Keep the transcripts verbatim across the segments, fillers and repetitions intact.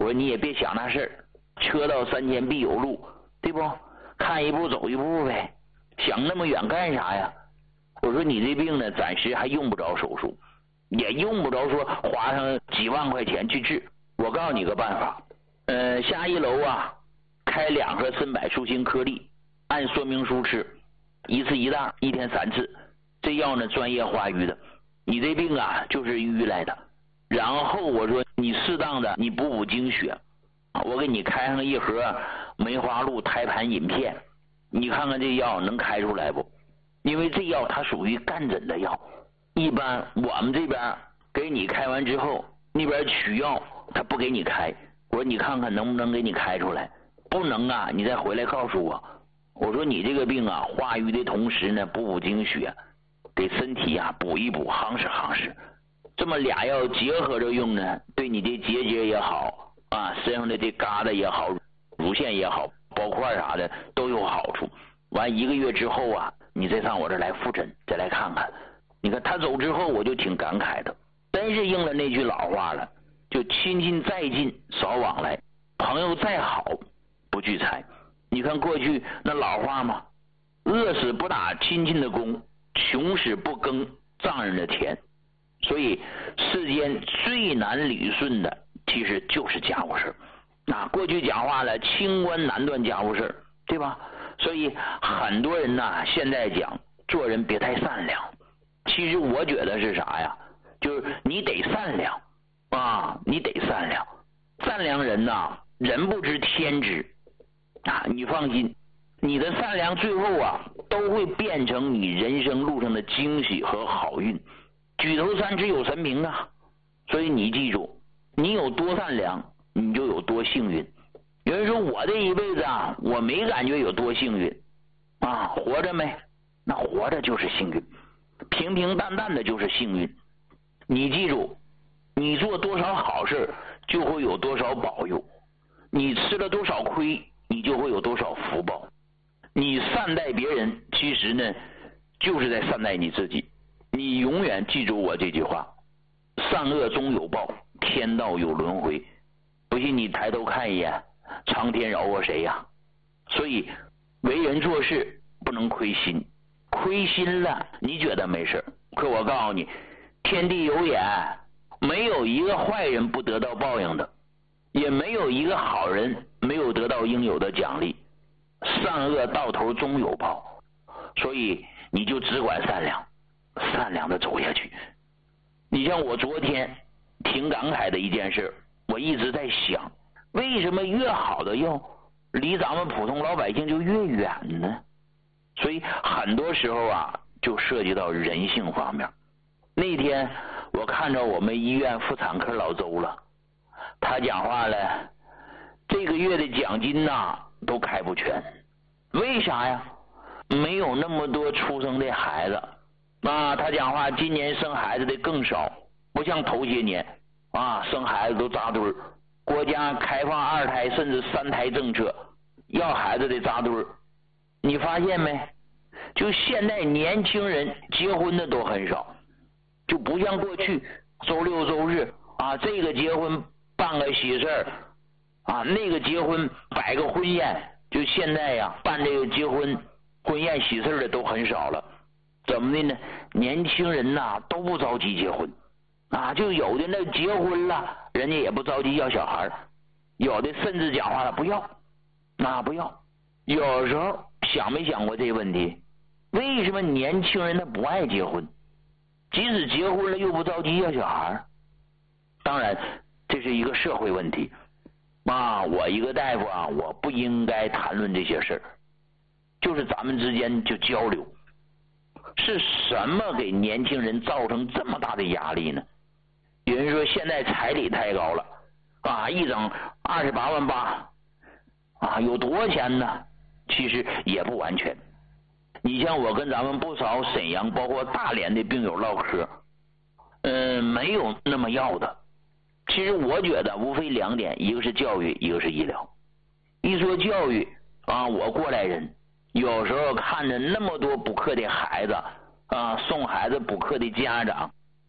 我说你也别想那事儿，车到山前必有路，对不？看一步走一步呗，想那么远干啥呀？我说你这病呢，暂时还用不着手术，也用不着说花上几万块钱去治。我告诉你个办法，呃，下一楼啊，开两盒参柏舒心颗粒，按说明书吃，一次一袋，一天三次。这药呢，专业化瘀的，你这病啊就是瘀来的。然后我说你适当的你补补精血，我给你开上一盒梅花鹿胎盘饮片，你看看这药能开出来不？因为这药它属于干诊的药，一般我们这边给你开完之后，那边取药他不给你开。我说你看看能不能给你开出来，不能啊，你再回来告诉我。我说你这个病啊，化瘀的同时呢，补补精血，给身体啊补一补，夯实夯实。这么俩药结合着用呢，对你的结节也好啊，身上的这疙瘩也好，乳腺也好，包块啥的都有好处。完一个月之后啊，你再上我这来复诊，再来看看。你看他走之后，我就挺感慨的，真是应了那句老话了，就亲近再近少往来，朋友再好不聚财。你看过去那老话嘛，饿死不打亲戚的工，穷死不耕丈人的田。所以世间最难捋顺的其实就是家务事。那过去讲话了，清官难断家务事，对吧？所以很多人呐，现在讲做人别太善良。其实我觉得是啥呀？就是你得善良啊，你得善良。善良人呐，人不知天知啊。你放心，你的善良最后啊，都会变成你人生路上的惊喜和好运。举头三尺有神明啊，所以你记住，你有多善良，你就有多幸运。有人说我这一辈子啊，我没感觉有多幸运啊，活着没？那活着就是幸运，平平淡淡的就是幸运。你记住，你做多少好事，就会有多少保佑；你吃了多少亏，你就会有多少福报。你善待别人，其实呢，就是在善待你自己。你永远记住我这句话，善恶终有报，天道有轮回。不信你抬头看一眼，苍天饶过谁呀？所以为人做事不能亏心，亏心了你觉得没事，可我告诉你，天地有眼，没有一个坏人不得到报应的，也没有一个好人没有得到应有的奖励。善恶到头终有报，所以你就只管善良，善良的走下去。你像我昨天挺感慨的一件事，我一直在想，为什么越好的药离咱们普通老百姓就越远呢？所以很多时候啊，就涉及到人性方面。那天我看着我们医院妇产科老周了，他讲话了，这个月的奖金呐都开不全。为啥呀？没有那么多出生的孩子啊，他讲话今年生孩子的更少，不像头些年啊，生孩子都扎堆儿。国家开放二胎甚至三胎政策，要孩子的扎堆儿。你发现没？就现在年轻人结婚的都很少，就不像过去周六周日啊，这个结婚办个喜事儿啊，那个结婚摆个婚宴，就现在呀，办这个结婚婚宴喜事的都很少了。怎么的呢？年轻人呐都不着急结婚啊，就有的那结婚了，人家也不着急要小孩，有的甚至讲话了不要，那不要。有时候想没想过这个问题？为什么年轻人他不爱结婚？即使结婚了又不着急要小孩？当然，这是一个社会问题啊！我一个大夫啊，我不应该谈论这些事儿，就是咱们之间就交流。是什么给年轻人造成这么大的压力呢？有人说现在彩礼太高了啊，一整二十八万八啊，有多钱呢？其实也不完全。你像我跟咱们不少沈阳包括大连的病友唠嗑，嗯，没有那么要的。其实我觉得无非两点，一个是教育，一个是医疗。一说教育啊，我过来人，有时候看着那么多补课的孩子啊，送孩子补课的家长，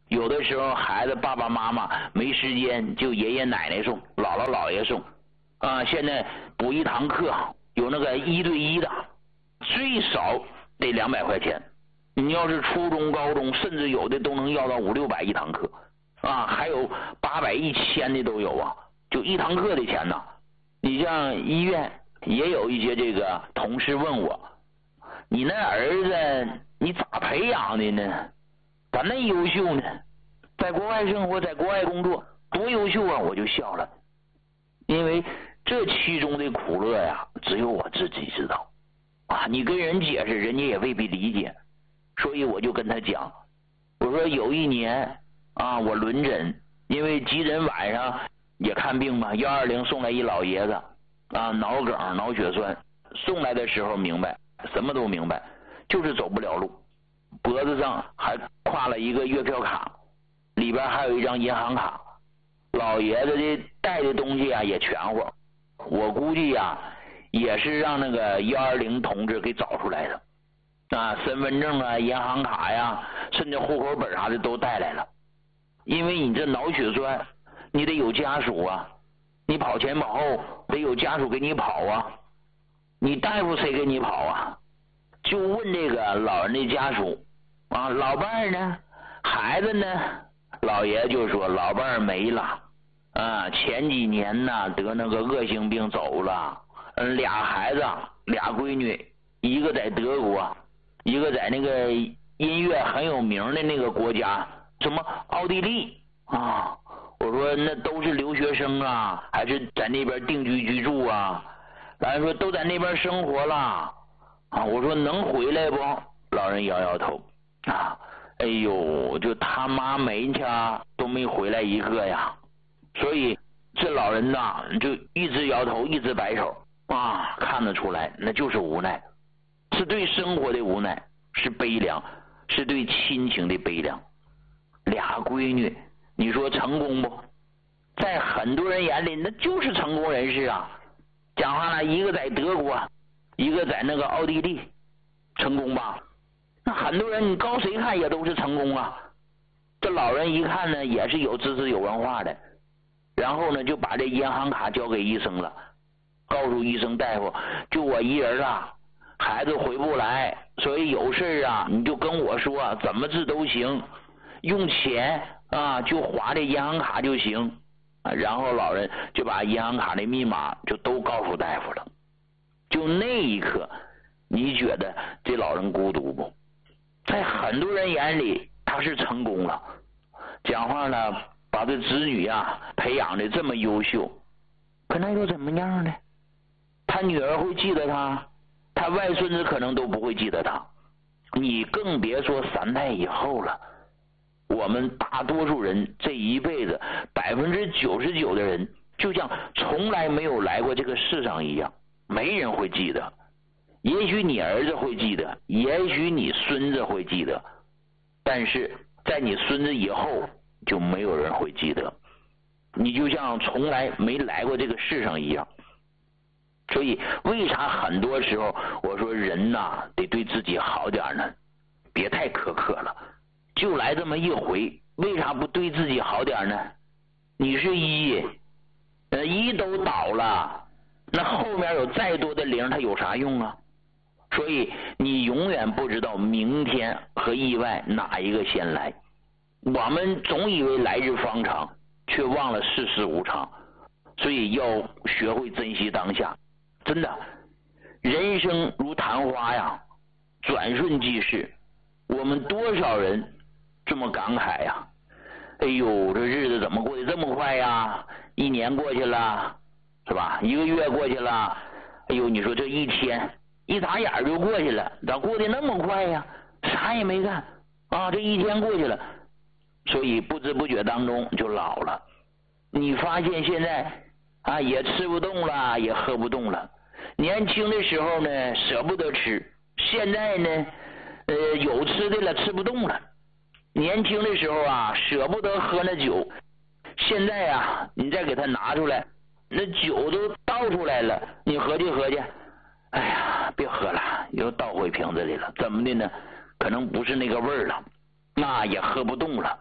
有的时候孩子爸爸妈妈没时间，就爷爷奶奶送，姥姥姥爷送。啊，现在补一堂课有那个一对一的，最少得两百块钱。你要是初中、高中，甚至有的都能要到五六百一堂课，啊，还有八百、一千的都有啊，就一堂课的钱呢。你像医院也有一些这个同事问我，你那儿子你咋培养的呢？咋那优秀呢？在国外生活，在国外工作，多优秀啊！我就笑了，因为这其中的苦乐呀，只有我自己知道啊！你跟人解释，人家也未必理解。所以我就跟他讲，我说有一年啊，我轮诊，因为急诊晚上也看病嘛，幺二零送来一老爷子啊，脑梗、脑血栓，送来的时候明白，什么都明白，就是走不了路，脖子上还挎了一个月票卡，里边还有一张银行卡，老爷子的带的东西啊也全乎，我估计呀、啊、也是让那个幺二零同志给找出来的。啊，身份证啊、银行卡呀，甚至户口本啥的都带来了。因为你这脑血栓，你得有家属啊，你跑前跑后得有家属给你跑啊，你大夫谁给你跑啊？就问这个老人的家属啊，老伴儿呢？孩子呢？老爷就说老伴儿没了啊，前几年呢得那个恶性病走了，嗯，俩孩子，俩闺女，一个在德国。一个在那个音乐很有名的那个国家，什么奥地利啊？我说那都是留学生啊，还是在那边定居居住啊？咱说都在那边生活了啊。我说能回来不？老人摇摇头啊。哎呦，就他妈没去都没回来一个呀。所以这老人呐，就一直摇头，一直摆手啊，看得出来，那就是无奈。是对生活的无奈，是悲凉，是对亲情的悲凉。俩闺女，你说成功不？在很多人眼里，那就是成功人士啊。讲话了，一个在德国，一个在那个奥地利，成功吧？那很多人，你告谁看也都是成功啊。这老人一看呢，也是有知识、有文化的，然后呢，就把这银行卡交给医生了，告诉医生大夫，就我一人啊。孩子回不来，所以有事啊，你就跟我说，怎么治都行，用钱啊就划这银行卡就行啊。然后老人就把银行卡的密码就都告诉大夫了。就那一刻，你觉得这老人孤独不？在很多人眼里，他是成功了，讲话呢，把这子女啊培养的这么优秀，可那又怎么样呢？他女儿会记得他？他外孙子可能都不会记得他，你更别说三代以后了。我们大多数人这一辈子，百分之九十九的人，就像从来没有来过这个世上一样，没人会记得。也许你儿子会记得，也许你孙子会记得，但是在你孙子以后，就没有人会记得。你就像从来没来过这个世上一样。所以为啥很多时候我说人呐得对自己好点呢？别太苛刻了，就来这么一回，为啥不对自己好点呢？你是一呃一都倒了，那后面有再多的零它有啥用啊？所以你永远不知道明天和意外哪一个先来。我们总以为来日方长，却忘了世事无常，所以要学会珍惜当下。真的，人生如昙花呀，转瞬即逝。我们多少人这么感慨呀？哎呦，这日子怎么过得这么快呀？一年过去了，是吧？一个月过去了，哎呦，你说这一天一眨眼就过去了，咋过得那么快呀？啥也没干啊，这一天过去了，所以不知不觉当中就老了。你发现现在啊，也吃不动了，也喝不动了。年轻的时候呢，舍不得吃；现在呢，呃，有吃的了，吃不动了。年轻的时候啊，舍不得喝那酒；现在啊，你再给他拿出来，那酒都倒出来了，你合计合计，哎呀，别喝了，又倒回瓶子里了。怎么的呢？可能不是那个味儿了，那也喝不动了。